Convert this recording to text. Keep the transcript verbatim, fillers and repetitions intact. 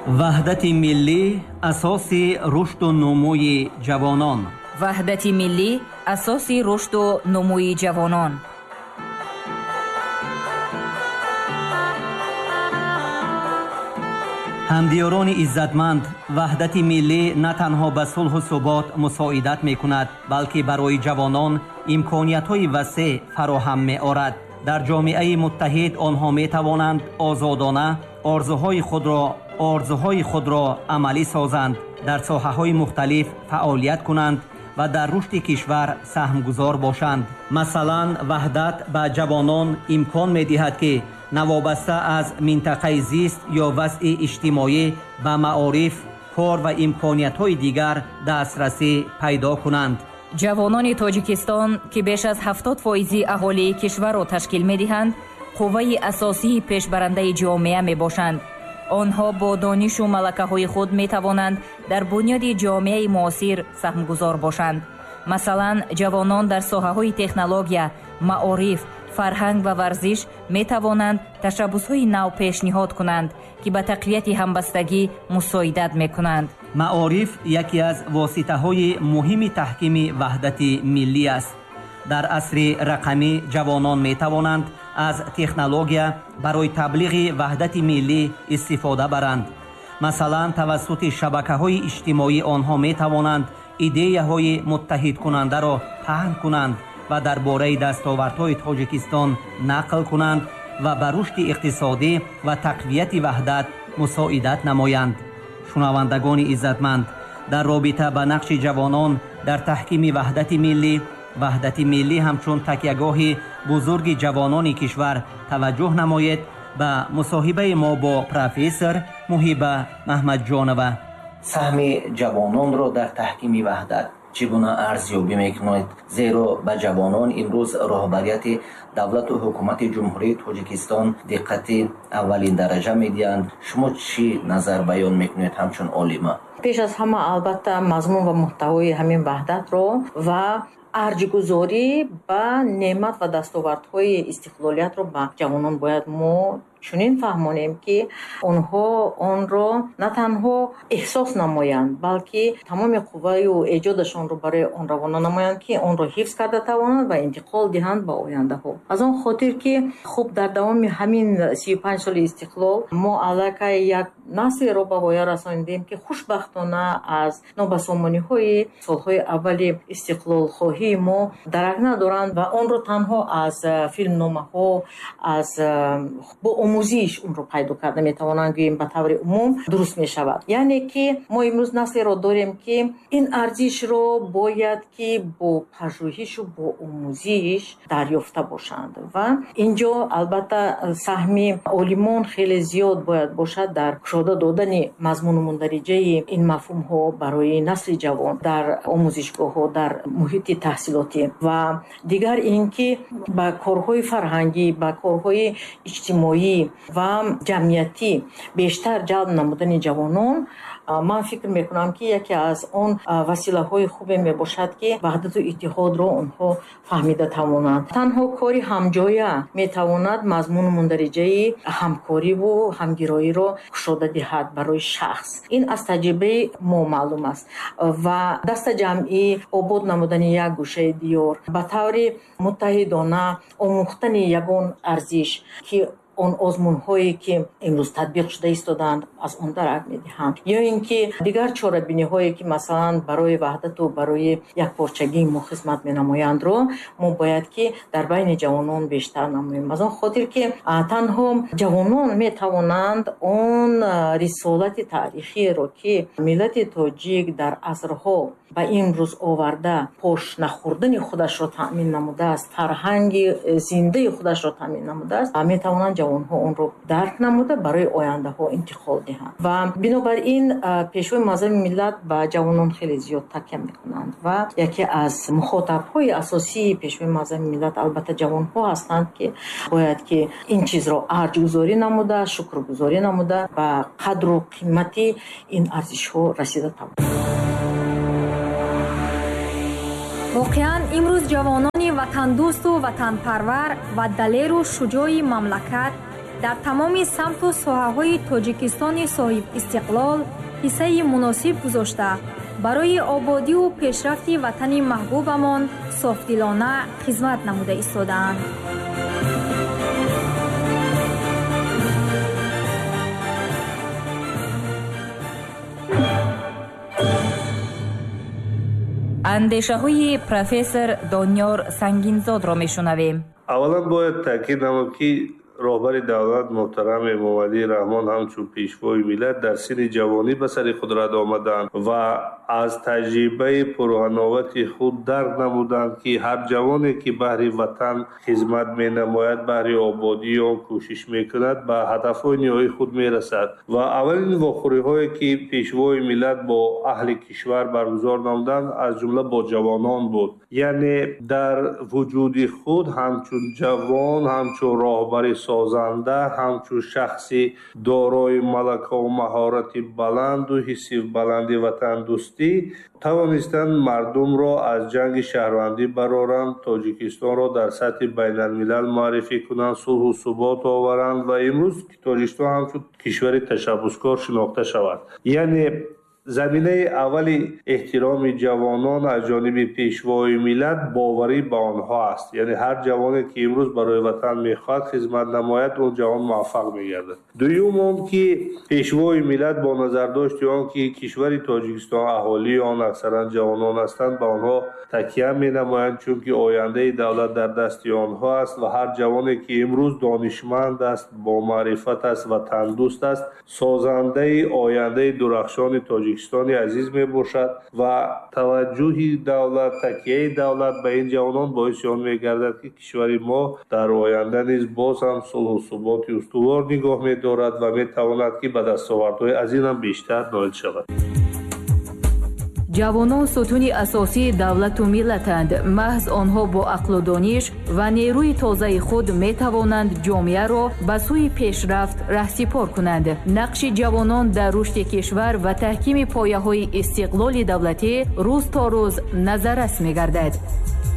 وحدت ملی اساس رشد و نموی جوانان. وحدت ملی اساس رشد و نموی جوانان. همدیاران عزتمند، وحدت ملی نه تنها به صلح و ثبات مساعدت میکند، بلکه برای جوانان امکانیت‌های وسیع فراهم می‌آورد. در جامعه متحد آنها می‌توانند آزادانه آرزوهای خود را آرزوهای خود را عملی سازند، در ساحه‌های مختلف فعالیت کنند و در رشد کشور سهمگزار باشند. مثلا وحدت به جوانان امکان می‌دهد که نوابسته از منطقه زیست یا وضع اجتماعی به معارف، کار و امکانیت‌های دیگر دسترسی پیدا کنند. جوانان تاجیکستان که بیش از هفتاد فیصد اهالی کشور را تشکیل می‌دهند، قوه اساسی پیشبرنده جامعه میباشند. آنها با دانش و ملکه‌های خود می‌توانند در بنیاد جامعه معاصر سهمگزار باشند. مثلا جوانان در ساحه‌های تکنولوژی، معارف، فرهنگ و ورزش می‌توانند تشبث‌های نو پیشنهاد کنند که به تقویت همبستگی مساعدت می‌کنند. معارف یکی از واسطه‌های مهم تحکیم وحدت ملی است. در عصر رقمی جوانان می‌توانند از تکنولوژی برای تبلیغ وحدت ملی استفاده برند. مثلا توسط شبکه‌های اجتماعی آنها می‌توانند ایده‌های متحد کننده را پهن کنند و درباره دستاوردهای تاجیکستان نقل کنند و بر رشد اقتصادی و تقویت وحدت مساعدت نمایند. شنوندگان عزتمند، در رابطه با نقش جوانان در تحکیم وحدت ملی، وحدت ملی همچون تکیه‌گاه بزرگ جوانان کشور توجه نماید به مصاحبه ما با پروفسور محیبه محمد جانوه. سهم جوانان را در تحکیم وحدت چگونه ارزیابی میکنید؟ زیرا به جوانان امروز راهبریت دولت و حکومت جمهوری تاجیکستان دقت اولین درجه میدهند. شما چی نظر بیان میکنید همچون عالمه؟ پیش از همه البته مضمون و محتوای همین وحدت رو و ارجگذاری به نعمت و دستاوردهای استقلالیت رو به جوانان باید ما چنین فهمانیم که آنها آن را نه تنها احساس نمایند، بلکه تمام قوه و ایجادشان رو برای آن روانه نمایند که آن را حفظ کرده توانند و انتقال دهند به آینده ها. از آن خاطر که خب در دوام همین سی و پنج سال استقلال ما علاقه یک نسل را به وای رساندیم که خوشبختانه از نابسامانی های سالهای اول استقلال خواهی ما درک ندارند و آن را تنها از فیلم نامه ها، از با آموزش اون رو پیدا کرده میتوانند گوییم به طور عموم درست می شود. یعنی که ما امروز نسل را داریم که این ارزش رو باید که با پژوهش و با آموزش دریافته باشند و اینجا البته سهم عالمان خیلی زیاد باید باشد در گشوده دادن مضمون و مندرجه این مفهوم ها برای نسل جوان در آموزشگاه ها، در محیط تحصیلاتی و دیگر اینکه با کارهای فرهنگی، با کارهای اجتماعی و جمعیتی بیشتر جلب نمودن جوانان، من فکر میکنم که یکی از اون وسیله های خوبی میباشد که وحدت و اتحاد را اونها فهمیده توانند. تنها کاری همجایه میتواند مضمون مندرجه همکاری و همگرایی را گشوده دهد برای شخص. این از تجربه ما معلوم است و دست جمعی آباد نمودن یک گوشه دیار به طور متحدانه آموختن یگان ارزش که اون آزمون هایی که امروز تطبیق شده ایستادند از اون درک میدهند، یا اینکه دیگر چاره بینی هایی که مثلا برای وحدت و برای یک پارچگی ما خدمت می نمایند رو ما باید که در بین جوانان بیشتر نماییم. از اون خاطر که تنها جوانان می توانند اون رسالت تاریخی رو که ملت تاجیک در عصرها به امروز آورده پاش نخوردن خودش را تأمین نموده است، فرهنگ زنده خودش را تأمین نموده است، می توانند جوانها اون رو درک نموده برای آینده ها انتقال دهند و بنابراین پیشوای معظم ملت به جوانان خیلی زیاد تکیه میکنند و یکی از مخاطب های اساسی پیشوای معظم ملت البته جوانها هستند که باید که این چیز را ارزش‌گذاری نموده، شکرگزاری نموده و قدر و قیمتی این ارزش ها رسیده توانند. واقعاً امروز جوانان وطن دوست و وطن پرور و دلیر و شجاع مملکت дар тамоми самту соҳаҳои тоҷикистони соҳиб истиқлол ҳиссаи муносиб гузошта барои ободию пешрафти ватани маҳбубамон софдилона хизмат намуда истодаанд. андешаҳои профессор Дониёр Сангинзодро мешунавем. аввалан бояд таъкид намуд ки роҳбари давлат муҳтарам Эмомалии Раҳмон ҳамчун пешвои миллат дар синни ҷавонӣ ба сари қудрат омаданд ва аз таҷрибаи пурҳановати худ дарк намуданд ки ҳар ҷавоне ки баҳри ватан хизмат менамояд, баҳри ободии он кӯшиш мекунад, ба ҳадафҳои ниҳоии худ мерасад. ва аввалин вохӯриҳое ки пешвои миллат бо аҳли кишвар баргузор намуданд аз ҷумла бо ҷавонон буд. яъне дар вуҷуди худ ҳамчун ҷавон, ҳамчун роҳбари созанда, ҳамчун шахси дорои малакаву маҳорати баланду ҳисси баланди ватандӯстӣ тавонистанд мардумро аз ҷанги шаҳрвандӣ бароранд, тоҷикистонро дар сатҳи байналмилал маърифӣ кунанд, сулҳу субот оваранд ва имрӯз тоҷикистон ҳамчун кишвари ташаббускор шинохта шавад. яъне заминаи аввали эҳтироми ҷавонон аз ҷониби пешвои миллат боварӣ ба онҳо аст. яъне ҳар ҷавоне ки имрӯз барои ватан мехоҳад хизмат намояд, он ҷавон муваффақ мегардад. дуюм он ки пешвои миллат бо назардошти он ки кишвари тоҷикистон аҳолии он аксаран ҷавонон ҳастанд, ба онҳо такя менамоянд, чунки ояндаи давлат дар дасти онҳо аст ва ҳар ҷавоне ки имрӯз донишманд аст, бо маърифат аст ва тандуруст аст, созандаи ояндаи дурахшони тоҷикистони азиз мебошад ва таваҷҷӯҳи давлат, такияи давлат ба ин ҷавонон боиси он мегардад ки кишвари мо дар оянда низ боз ҳам сулҳу суботи устувор нигоҳ медорад ва метавонад ки ба дастовардҳои аз ин ҳам бештар ноил шавад. ҷавонон сутуни асосии давлату миллатанд. маҳз онҳо бо ақлу дониш ва нерӯи тозаи худ метавонанд ҷомеаро ба сӯи пешрафт раҳсипор кунанд. нақши ҷавонон дар рушди кишвар ва таҳкими пояҳои истиқлоли давлатӣ рӯз то рӯз назаррас мегардад.